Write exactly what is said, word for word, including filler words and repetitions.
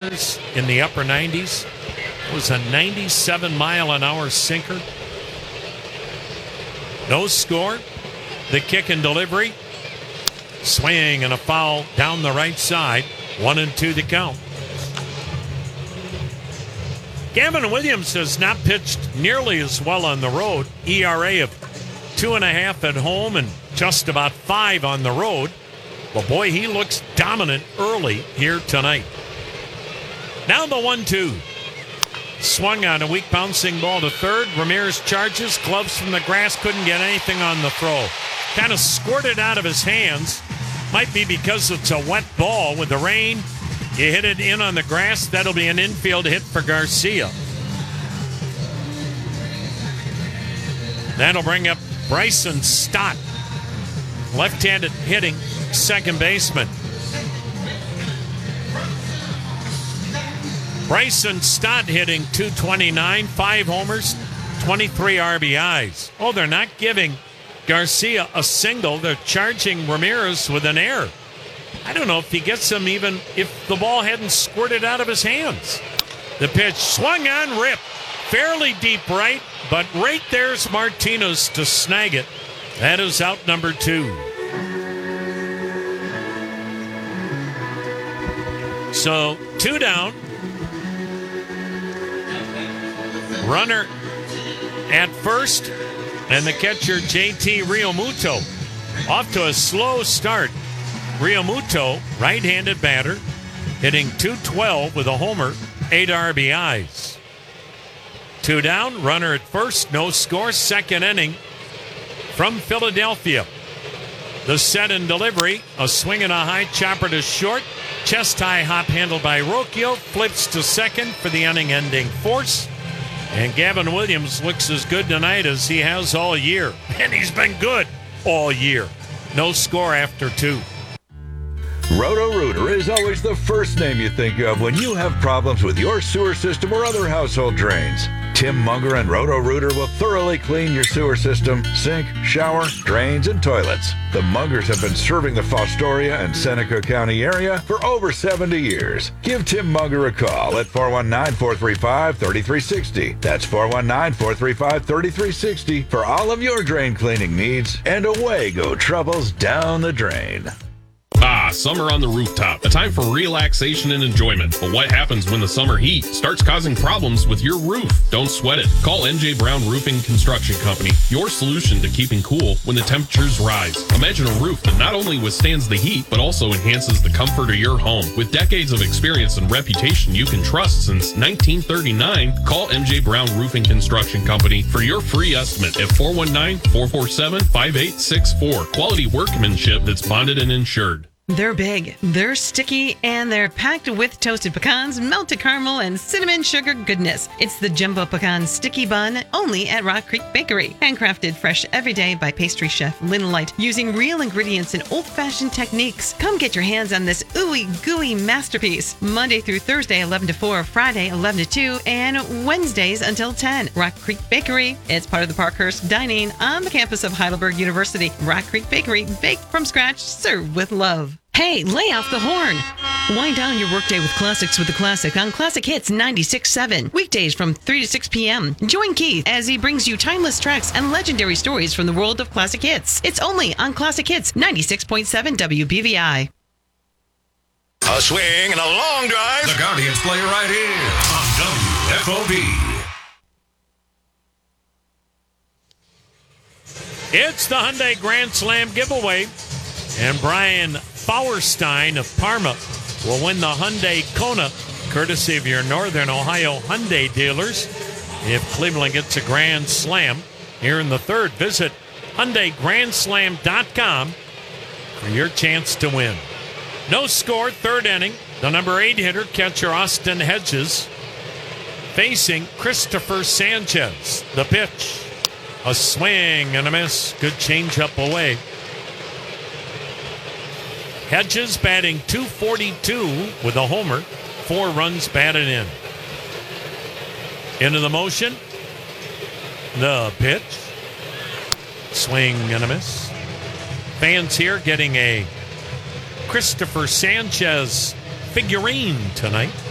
corners in the upper nineties. It was a ninety-seven mile an hour sinker. No score. The kick and delivery. Swing and a foul down the right side. One and two to count. Gavin Williams has not pitched nearly as well on the road. E R A of two and a half at home and just about five on the road. But boy, he looks dominant early here tonight. Now the one two. Swung on a weak bouncing ball to third. Ramirez charges. Gloves from the grass. Couldn't get anything on the throw. Kind of squirted out of his hands. Might be because it's a wet ball with the rain. You hit it in on the grass. That'll be an infield hit for Garcia. That'll bring up Bryson Stott. Left-handed hitting second baseman. Bryson Stott hitting two twenty-nine, five homers, twenty-three R B Is. Oh, they're not giving Garcia a single. They're charging Ramirez with an error. I don't know if he gets him even if the ball hadn't squirted out of his hands. The pitch swung on, ripped. Fairly deep right, but right there's Martinez to snag it. That is out number two. So, two down. Runner at first, and the catcher J T Realmuto off to a slow start. Realmuto, right-handed batter, hitting two twelve with a homer, eight R B Is. Two down, runner at first, no score, second inning from Philadelphia. The set and delivery, a swing and a high chopper to short, chest high hop handled by Rocchio, flips to second for the inning-ending force. And Gavin Williams looks as good tonight as he has all year. And he's been good all year. No score after two. Roto-Rooter is always the first name you think of when you have problems with your sewer system or other household drains. Tim Munger and Roto-Rooter will thoroughly clean your sewer system, sink, shower, drains, and toilets. The Mungers have been serving the Fostoria and Seneca County area for over seventy years. Give Tim Munger a call at four one nine, four three five, three three six zero. That's four one nine, four three five, three three six zero for all of your drain cleaning needs, and away go troubles down the drain. Ah, summer on the rooftop. A time for relaxation and enjoyment. But what happens when the summer heat starts causing problems with your roof? Don't sweat it. Call M J Brown Roofing Construction Company. Your solution to keeping cool when the temperatures rise. Imagine a roof that not only withstands the heat, but also enhances the comfort of your home. With decades of experience and reputation you can trust since nineteen thirty-nine, call M J Brown Roofing Construction Company for your free estimate at four one nine, four four seven, five eight six four. Quality workmanship that's bonded and insured. They're big, they're sticky, and they're packed with toasted pecans, melted caramel, and cinnamon sugar goodness. It's the Jumbo Pecan Sticky Bun, only at Rock Creek Bakery. Handcrafted fresh every day by pastry chef Lynn Light, using real ingredients and old-fashioned techniques. Come get your hands on this ooey gooey masterpiece. Monday through Thursday, eleven to four, Friday, eleven to two, and Wednesdays until ten. Rock Creek Bakery. It's part of the Parkhurst Dining on the campus of Heidelberg University. Rock Creek Bakery, baked from scratch, served with love. Hey, lay off the horn. Wind down your workday with classics with the classic on Classic Hits ninety-six point seven. Weekdays from three to six p.m. Join Keith as he brings you timeless tracks and legendary stories from the world of classic hits. It's only on Classic Hits ninety-six point seven W B V I. A swing and a long drive. The Guardians play right here on W F O B. It's the Hyundai Grand Slam giveaway, and Brian Bauerstein of Parma will win the Hyundai Kona, courtesy of your Northern Ohio Hyundai dealers. If Cleveland gets a Grand Slam here in the third, visit Hyundai Grand Slam dot com for your chance to win. No score, third inning. The number eight hitter, catcher Austin Hedges, facing Christopher Sanchez. The pitch, a swing and a miss. Good changeup away. Hedges batting two forty-two with a homer, four runs batted in. Into the motion, the pitch, swing and a miss. Fans here getting a Christopher Sanchez figurine tonight.